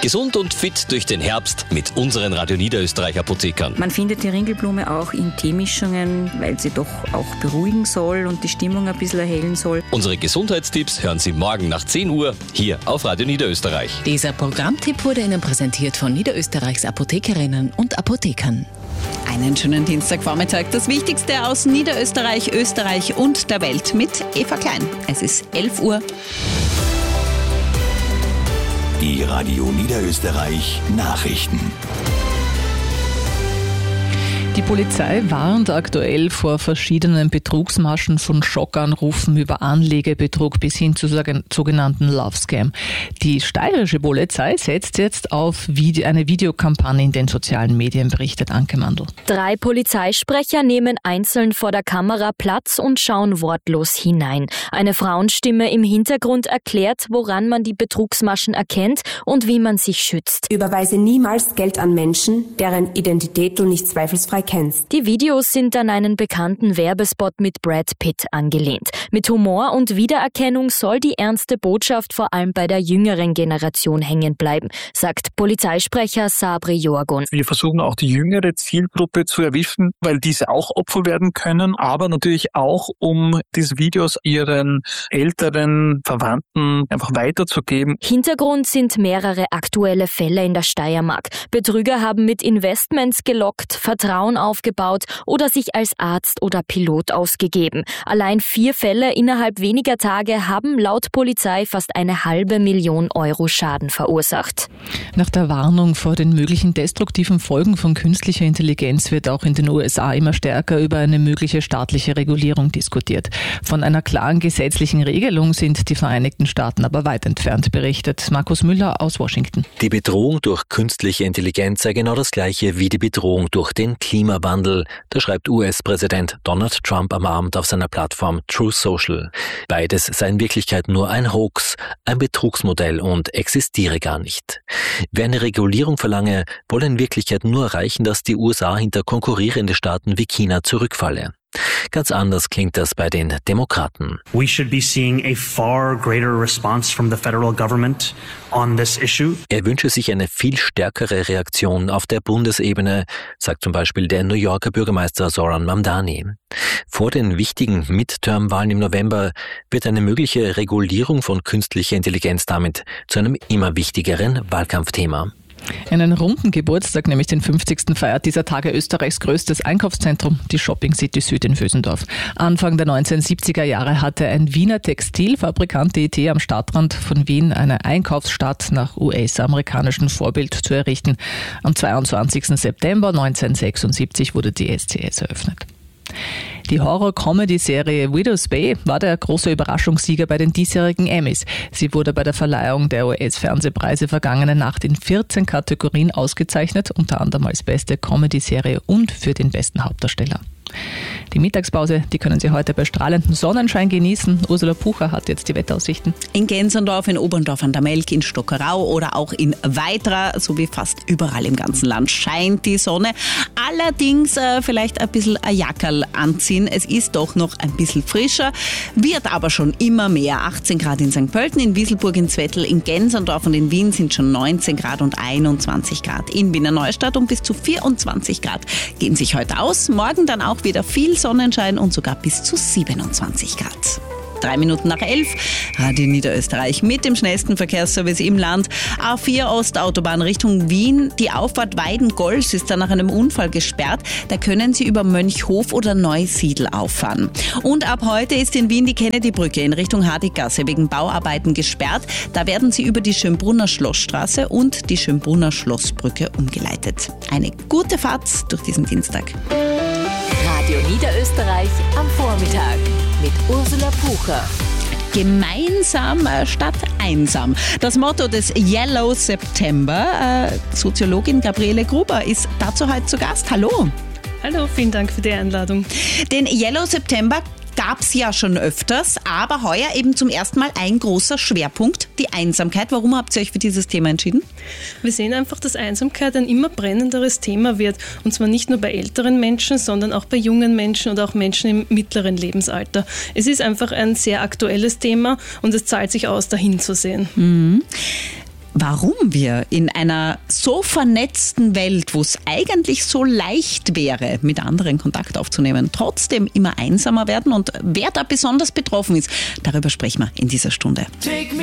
Gesund und fit durch den Herbst mit unseren Radio Niederösterreich Apothekern. Man findet die Ringelblume auch in Teemischungen, weil sie doch auch beruhigen soll und die Stimmung ein bisschen erhellen soll. Unsere Gesundheitstipps hören Sie morgen nach 10 Uhr hier auf Radio Niederösterreich. Dieser Programmtipp wurde Ihnen präsentiert von Niederösterreichs Apothekerinnen und Apothekern. Einen schönen Dienstagvormittag. Das Wichtigste aus Niederösterreich, Österreich und der Welt mit Eva Klein. Es ist 11 Uhr. Die Radio Niederösterreich Nachrichten. Die Polizei warnt aktuell vor verschiedenen Betrugsmaschen, von Schockanrufen über Anlegebetrug bis hin zu sogenannten Love Scam. Die steirische Polizei setzt jetzt auf eine Videokampagne in den sozialen Medien, berichtet Anke Mandl. 3 Polizeisprecher nehmen einzeln vor der Kamera Platz und schauen wortlos hinein. Eine Frauenstimme im Hintergrund erklärt, woran man die Betrugsmaschen erkennt und wie man sich schützt. Überweise niemals Geld an Menschen, deren Identität du nicht zweifelsfrei kennst. Die Videos sind an einen bekannten Werbespot mit Brad Pitt angelehnt. Mit Humor und Wiedererkennung soll die ernste Botschaft vor allem bei der jüngeren Generation hängen bleiben, sagt Polizeisprecher Sabri Jorgun. Wir versuchen auch die jüngere Zielgruppe zu erwischen, weil diese auch Opfer werden können, aber natürlich auch, um diese Videos ihren älteren Verwandten einfach weiterzugeben. Hintergrund sind mehrere aktuelle Fälle in der Steiermark. Betrüger haben mit Investments gelockt, Vertrauen aufgebaut oder sich als Arzt oder Pilot ausgegeben. Allein 4 Fälle innerhalb weniger Tage haben laut Polizei fast 500.000 Euro Schaden verursacht. Nach der Warnung vor den möglichen destruktiven Folgen von künstlicher Intelligenz wird auch in den USA immer stärker über eine mögliche staatliche Regulierung diskutiert. Von einer klaren gesetzlichen Regelung sind die Vereinigten Staaten aber weit entfernt, berichtet Markus Müller aus Washington. Die Bedrohung durch künstliche Intelligenz sei genau das gleiche wie die Bedrohung durch den Klimawandel. Das schreibt US-Präsident Donald Trump am Abend auf seiner Plattform Truth Social. Beides sei in Wirklichkeit nur ein Hoax, ein Betrugsmodell und existiere gar nicht. Wer eine Regulierung verlange, wolle in Wirklichkeit nur erreichen, dass die USA hinter konkurrierende Staaten wie China zurückfalle. Ganz anders klingt das bei den Demokraten. We should be seeing a far greater response from the federal government on this issue. Er wünsche sich eine viel stärkere Reaktion auf der Bundesebene, sagt zum Beispiel der New Yorker Bürgermeister Zoran Mamdani. Vor den wichtigen Midterm-Wahlen im November wird eine mögliche Regulierung von künstlicher Intelligenz damit zu einem immer wichtigeren Wahlkampfthema. Einen runden Geburtstag, nämlich den 50. feiert dieser Tage Österreichs größtes Einkaufszentrum, die Shopping City Süd in Vösendorf. Anfang der 1970er Jahre hatte ein Wiener Textilfabrikant die Idee, am Stadtrand von Wien eine Einkaufsstadt nach US-amerikanischem Vorbild zu errichten. Am 22. September 1976 wurde die SCS eröffnet. Die Horror-Comedy-Serie Widow's Bay war der große Überraschungssieger bei den diesjährigen Emmys. Sie wurde bei der Verleihung der US-Fernsehpreise vergangene Nacht in 14 Kategorien ausgezeichnet, unter anderem als beste Comedy-Serie und für den besten Hauptdarsteller. Die Mittagspause, die können Sie heute bei strahlendem Sonnenschein genießen. Ursula Pucher hat jetzt die Wetteraussichten. In Gensendorf, in Oberndorf an der Melk, in Stockerau oder auch in Weitra, sowie fast überall im ganzen Land scheint die Sonne. Allerdings vielleicht ein bisschen ein Jackerl anziehen. Es ist doch noch ein bisschen frischer, wird aber schon immer mehr. 18 Grad in St. Pölten, in Wieselburg, in Zwettl, in Gensendorf und in Wien sind schon 19 Grad und 21 Grad. In Wiener Neustadt und bis zu 24 Grad gehen sich heute aus. Morgen dann auch wieder viel Sonnenschein und sogar bis zu 27 Grad. 3 Minuten nach 11, Radio Niederösterreich mit dem schnellsten Verkehrsservice im Land. A4 Ostautobahn Richtung Wien. Die Auffahrt Weiden-Golz ist dann nach einem Unfall gesperrt. Da können Sie über Mönchhof oder Neusiedl auffahren. Und ab heute ist in Wien die Kennedy-Brücke in Richtung Hardiggasse wegen Bauarbeiten gesperrt. Da werden Sie über die Schönbrunner Schlossstraße und die Schönbrunner Schlossbrücke umgeleitet. Eine gute Fahrt durch diesen Dienstag. Radio Niederösterreich am Vormittag mit Ursula Pucher. Gemeinsam statt einsam. Das Motto des Yellow September. Soziologin Gabriele Gruber ist dazu heute zu Gast. Hallo. Hallo, vielen Dank für die Einladung. Den Yellow September gab es ja schon öfters, aber heuer eben zum ersten Mal ein großer Schwerpunkt, die Einsamkeit. Warum habt ihr euch für dieses Thema entschieden? Wir sehen einfach, dass Einsamkeit ein immer brennenderes Thema wird. Und zwar nicht nur bei älteren Menschen, sondern auch bei jungen Menschen oder auch Menschen im mittleren Lebensalter. Es ist einfach ein sehr aktuelles Thema und es zahlt sich aus, dahin zu sehen. Mhm. warum wir in einer so vernetzten Welt, wo es eigentlich so leicht wäre, mit anderen Kontakt aufzunehmen, trotzdem immer einsamer werden und wer da besonders betroffen ist, darüber sprechen wir in dieser Stunde.